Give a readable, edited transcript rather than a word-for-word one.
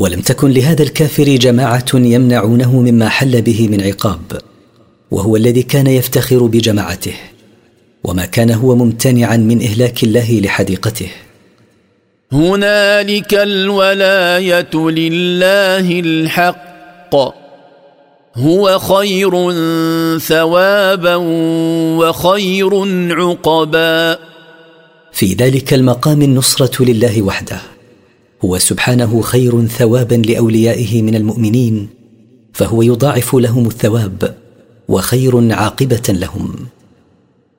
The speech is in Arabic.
ولم تكن لهذا الكافر جماعة يمنعونه مما حل به من عقاب، وهو الذي كان يفتخر بجماعته، وما كان هو ممتنعا من إهلاك الله لحديقته. هنالك الولاية لله الحق، هو خير ثوابا وخير عقبا. في ذلك المقام النصرة لله وحده، هو سبحانه خير ثوابا لأوليائه من المؤمنين، فهو يضاعف لهم الثواب وخير عاقبة لهم.